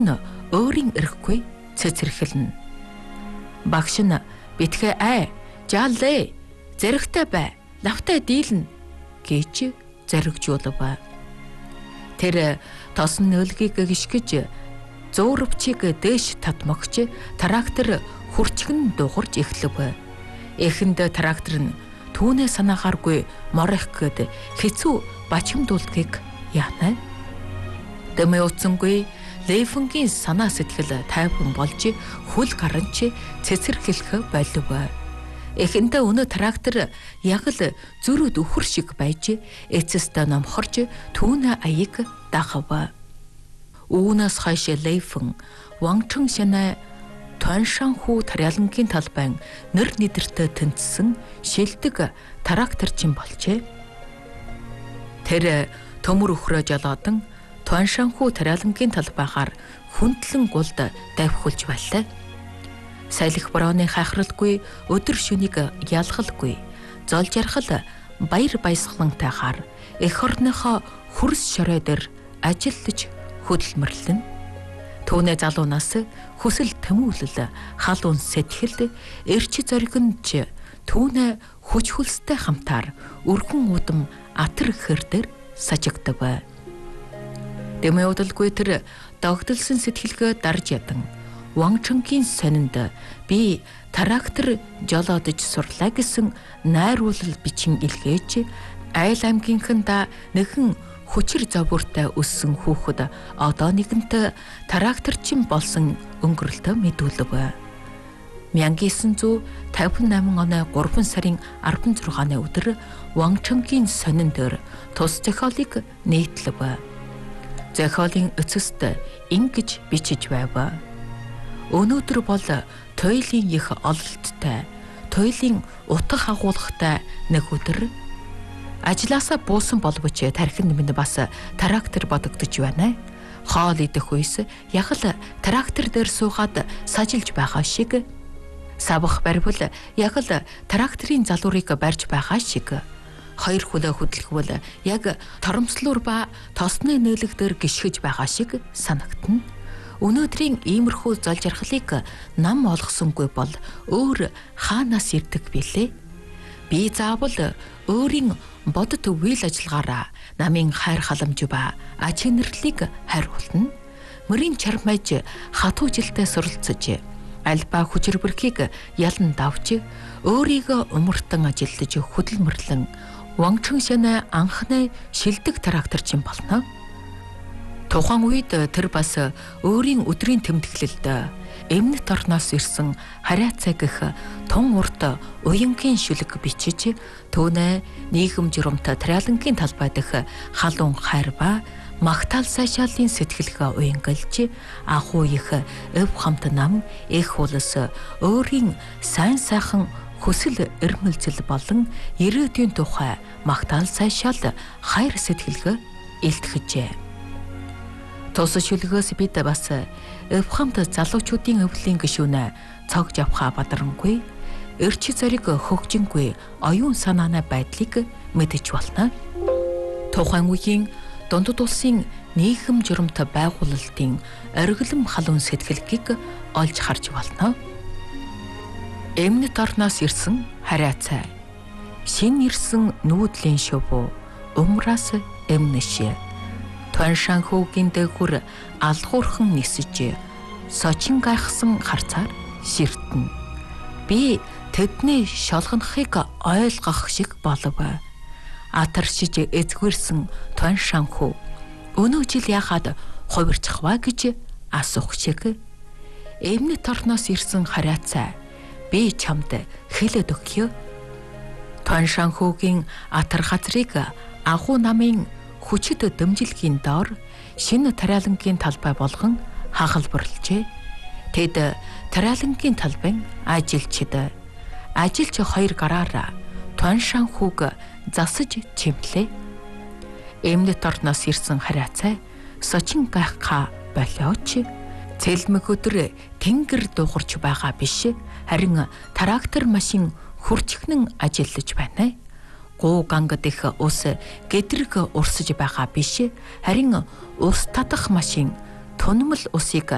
өөрийн эрэхгүй цэцэрхэлнэ. Багш нь битгэ жаалээ, зэрэгтэй бай, лавтай дийлнэ гэж зоригжуулав. Тэр тосон нөлгийг гიშгэж зөөрөвчийг дээш татмагч трактор хүрчгэн дуурж эхлэв. Эхэнд трактор нь түүнээ санаагааргүй морих гээд хэцүү бачимдуулдгийг яана. Дэмэ утсангүй Лейфенгийн санаа сэтгэл тайван болж хүл гаранч цэцэрлэх болов. Эхэндээ өнөө трактор яг л зүрүүд өхөр шиг байж эцэстээ номхорж түүнээ аяг дагав. Үүнээс хойш Лейфен Вангчэн шанаа Туаншанху тарялангийн талбайн нэр нэдэртэй тэнцсэн шилдэг тракторчин болжээ. Тэр төмөр өхрөө жолоодан Туаншанху тарялангийн талбайгаар хүндлэн гулд давхулж байлаа. Сайлх борооны хайхралгүй, өдөр шөнийг ялгалгүй, зол жаргал баяр баясгалантайгаар эх орныхоо хөрс шорой дээр ажиллаж хөдөлмөрлөн. Түүнээ залуунаас хүсэл тэмүүлэл хал үн сэтгэлд эрч зоригнч түүнээ хүч хөлстэй хамтаар өргөн удам атар ихэр дээр сажигдав. Дэмэ удалгүй тэр догдолсон сэтгэлгээ дарж ядан Вангчэнгийн сонинд би трактор жолоодож сурлаа гэсэн найруулал бичин илгээж айл аймгийнханда нэгэн хүчир зовөртэй өссөн хүүхэд одоо нэгэнт тракторчин болсон өнгөрөлтөө мэдүүлв. 1958 оны 3 сарын 16-ны өдөр Вангчэнгийн сонин дээр тус зохиолыг нийтлэв. Зохиолын эцэст ингэж бичиж байв. Өнөөдөр бол туйлын их ололттой, туйлын утга агуулгатай нэг өдөр. Ажлаасаа буусан боловч тархинд минь бас трактор бодогдож байна. Хоол идэх үес яг л трактор дээр суугаад сажилж байгаа шиг. Савх барьвал яг л тракторын залуурыг барьж байгаа шиг. Хоёр хөлөө хөдөлгөвөл яг торомслуур ба тосны нээлэг дээр гიშгэж байгаа шиг санагдана. Өнөөдрийн иймэрхүү зол жаргалыг нам олгосонгүй бол өөр хаанаас ирдэг билээ? Би заавал өөрийн бодит үйл ажиллагаараа намын хайр халамж ба аж инэрлийг хариулна. Мөрийн чармайж хатуу жилдээ суралцж альба хүчир бүрхийг ялан давж өөрийгөө умартан ажиллаж хөдөлмөрлөн Вангчэн шанаа анхны шилдэг тракторчин болно. Тухайн үед тэр бас өөрийн өдрийн тэмдэглэлд эмнэт орноос ирсэн харьяацай гэх тун урт уянгийн шүлэг бичиж түүнээ нийгэм журамт тарялангийн талбай дэх халуун хайр ба магтаал сайшаалын сэтгэлгээ уянгалж ахуй их өв хамт нам их улс өөрийн сайн сайхан хүсэл эрмэлзэл болон ирээдүйн тухай магтаал сайшаал хайр сэтгэлгээ илтгэжээ. Тус шүлгээс бид бас эвхамт залуучуудын өвлийн гишүүнэ цогж авха бадарангүй, эрч зориг хөгжингүй оюун санааны байдлыг мэдэж болно. Тухайн үеийн дундад улсын нийгэм журамт байгуулалтын оргилом халуун сэтгэлгийг олж харж болно. Эмнэт орноос ирсэн харьяацай, шин ирсэн нүүдлийн шувуу, умраас эмнэш, Туаншанхугийн дээгүр алгуурхан нисэж, сочин гайхсан харцаар ширтэн. Би тэдний шолгонхыг ойлгох шиг болов. Атаршиж эзгэрсэн Туаншанху өнөө жил яхад хувирчихваа гэж асуух шиг. Эмнэт орноос ирсэн харьяацай, би чамд хэлээд өгье. Туаншанхугийн атар газрыг агуу намын хүчит дэмжилгийн доор шинэ тарялангийн талбай болгон хагалбарлжээ. Тэд тарялангийн талбайн ажилчид хоёр гараараа Туаншанхуг засаж чимлээ. Эмнэт орноос ирсэн харьяацай сочин гайхха болооч цэлмэг өдөр тэнгэр дуурч байгаа биш, харин трактор машин хүрчгнэн ажиллаж байна. Гуу гангад их ус гэдрэг урсж байгаа биш, харин ус татах машин тунмал усыг